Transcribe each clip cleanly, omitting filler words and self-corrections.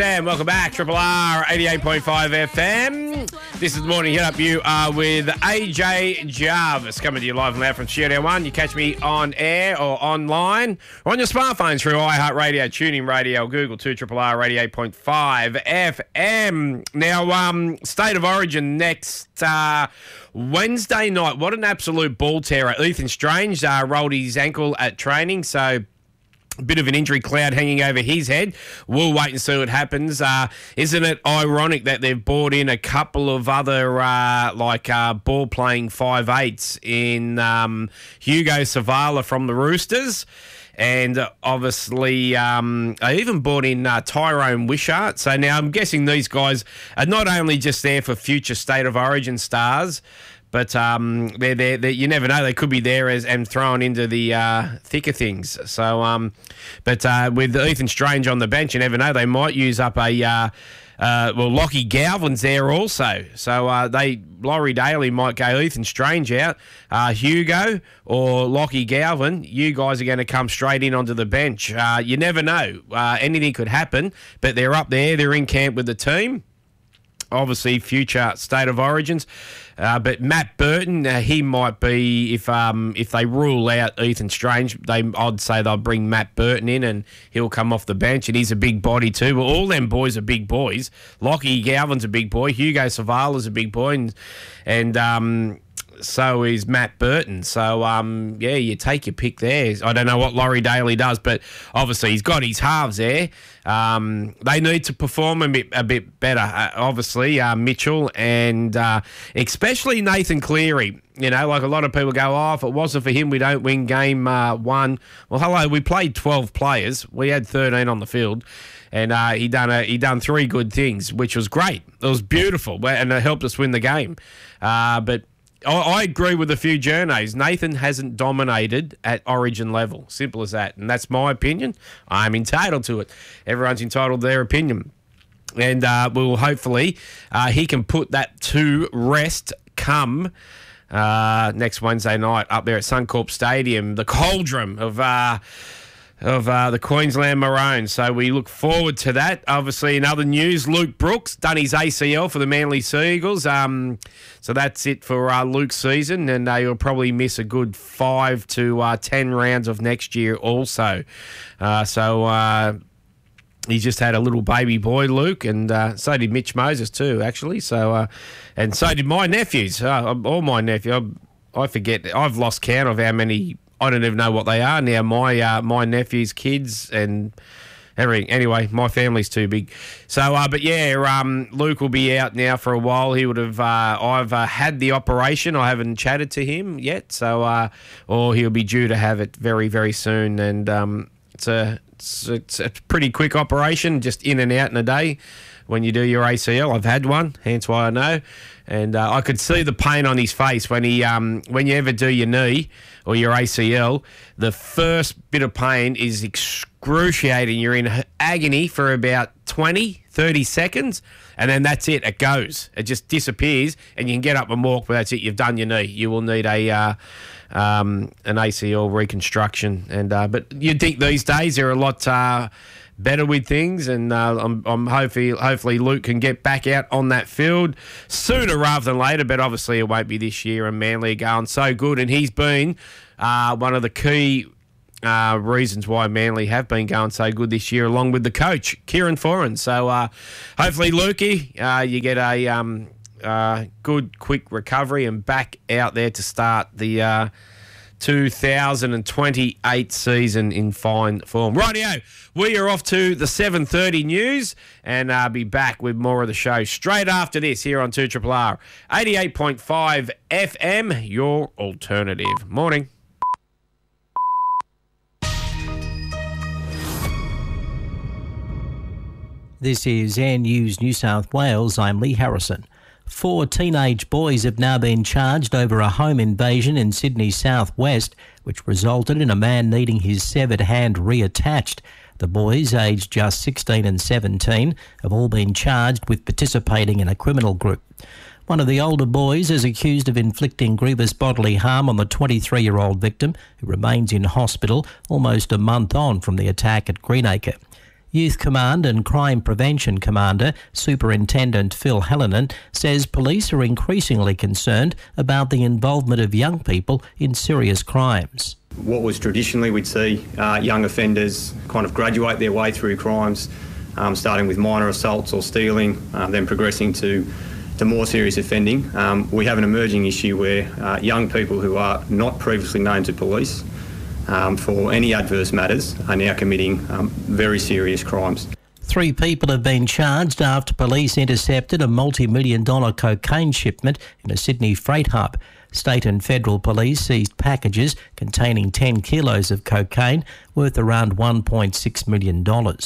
And welcome back, Triple R 88.5 FM. This is the morning hit up. You are with AJ Jarvis coming to you live and loud from Studio One. You catch me on air or online or on your smartphone through iHeartRadio, TuneIn Radio, Google 2 Triple R 88.5 FM. Now, State of Origin next Wednesday night. What an absolute ball terror. Ethan Strange rolled his ankle at training, so a bit of an injury cloud hanging over his head. We'll wait and see what happens. Isn't it ironic that they've brought in a couple of other ball-playing 5'8" in Hugo Savala from the Roosters? And obviously, I even brought in Tyrone Wishart. So now I'm guessing these guys are not only just there for future State of Origin stars, but they're you never know. They could be there and thrown into the thick of things. So, with Ethan Strange on the bench, you never know. They might use up Lockie Galvin's there also. So Laurie Daly might go Ethan Strange out, Hugo or Lockie Galvin. You guys are going to come straight in onto the bench. You never know. Anything could happen, but they're up there. They're in camp with the team. Obviously, future State of Origins. But Matt Burton, he might be, if they rule out Ethan Strange, I'd say they'll bring Matt Burton in and he'll come off the bench. And he's a big body too. Well, all them boys are big boys. Lockie Galvin's a big boy. Hugo Savala's a big boy. And so is Matt Burton. So, you take your pick there. I don't know what Laurie Daly does, but obviously he's got his halves there. They need to perform a bit better, obviously, Mitchell and especially Nathan Cleary. You know, like a lot of people go, if it wasn't for him, we don't win game 1. Well, hello, we played 12 players. We had 13 on the field. And he done 3 good things, which was great. It was beautiful, and it helped us win the game. But I agree with a few journos. Nathan hasn't dominated at Origin level. Simple as that. And that's my opinion. I'm entitled to it. Everyone's entitled to their opinion. And we'll hopefully he can put that to rest come next Wednesday night up there at Suncorp Stadium, the cauldron of the Queensland Maroons. So we look forward to that. Obviously, in other news, Luke Brooks done his ACL for the Manly Seagulls. So that's it for Luke's season, and he'll probably miss a good 5 to 10 rounds of next year also. He's just had a little baby boy, Luke, and so did Mitch Moses too, actually. So, and so did my nephews. All my nephews. I forget. I've lost count of how many. I don't even know what they are now. My nephews, kids, and everything. Anyway, my family's too big. So, Luke will be out now for a while. He would have. I've had the operation. I haven't chatted to him yet. So, or he'll be due to have it very, very soon. And it's a pretty quick operation, just in and out in a day. When you do your ACL, I've had one, hence why I know. And I could see the pain on his face when you ever do your knee or your ACL. The first bit of pain is excruciating. You're in agony for about 20, 30 seconds, and then that's it. It goes. It just disappears, and you can get up and walk, but that's it. You've done your knee. You will need an ACL reconstruction. And but you'd think these days they're a lot better with things, and I'm hopefully Luke can get back out on that field sooner rather than later, but obviously it won't be this year, and Manly are going so good, and he's been one of the key reasons why Manly have been going so good this year, along with the coach, Kieran Foran. So hopefully, Lukey, you get a good, quick recovery and back out there to start the 2028 season in fine form. Rightio, we are off to the 7:30 news, and I'll be back with more of the show straight after this here on 2RRR 88.5 FM, your alternative. Morning. This is Air News New South Wales. I'm Lee Harrison. 4 teenage boys have now been charged over a home invasion in Sydney's southwest, which resulted in a man needing his severed hand reattached. The boys, aged just 16 and 17, have all been charged with participating in a criminal group. One of the older boys is accused of inflicting grievous bodily harm on the 23-year-old victim, who remains in hospital almost a month on from the attack at Greenacre. Youth Command and Crime Prevention Commander, Superintendent Phil Hallinan, says police are increasingly concerned about the involvement of young people in serious crimes. What was traditionally we'd see young offenders kind of graduate their way through crimes, starting with minor assaults or stealing, then progressing to more serious offending. We have an emerging issue where young people who are not previously known to police for any adverse matters are now committing very serious crimes. 3 people have been charged after police intercepted a multi-million-dollar cocaine shipment in a Sydney freight hub. State and federal police seized packages containing 10 kilos of cocaine worth around $1.6 million.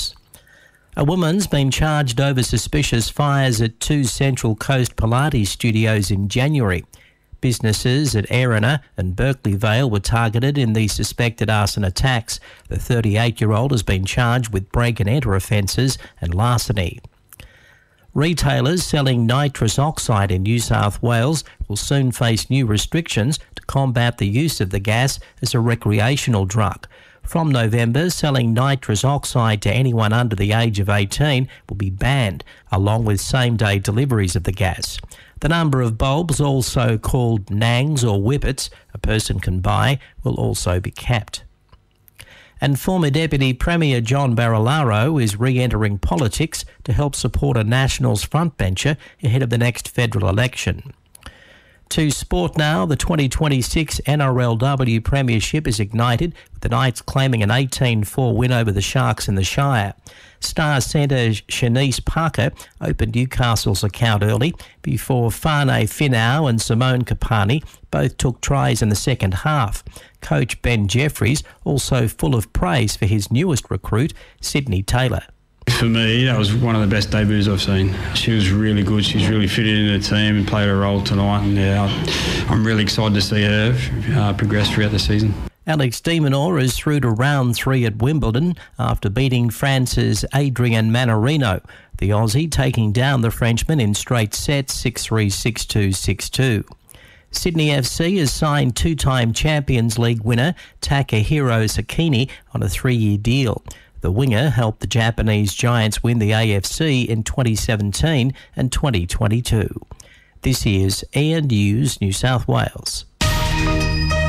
A woman's been charged over suspicious fires at 2 Central Coast Pilates studios in January. Businesses at Erina and Berkeley Vale were targeted in the suspected arson attacks. The 38-year-old has been charged with break-and-enter offences and larceny. Retailers selling nitrous oxide in New South Wales will soon face new restrictions to combat the use of the gas as a recreational drug. From November, selling nitrous oxide to anyone under the age of 18 will be banned, along with same-day deliveries of the gas. The number of bulbs, also called nangs or whippets, a person can buy will also be capped. And former Deputy Premier John Barilaro is re-entering politics to help support a Nationals frontbencher ahead of the next federal election. To sport now, the 2026 NRLW Premiership is ignited, with the Knights claiming an 18-4 win over the Sharks in the Shire. Star centre Shanice Parker opened Newcastle's account early before Fane Finau and Simone Kapani both took tries in the second half. Coach Ben Jeffries also full of praise for his newest recruit, Sydney Taylor. For me, that was one of the best debuts I've seen. She was really good. She's really fitted into the team and played a role tonight. And I'm really excited to see her progress throughout the season. Alex de Minaur is through to round 3 at Wimbledon after beating France's Adrian Mannarino. The Aussie taking down the Frenchman in straight sets 6-3, 6-2, 6-2. Sydney FC has signed 2-time Champions League winner Takahiro Sakini on a 3-year deal. The winger helped the Japanese Giants win the AFC in 2017 and 2022. This is Air News New South Wales.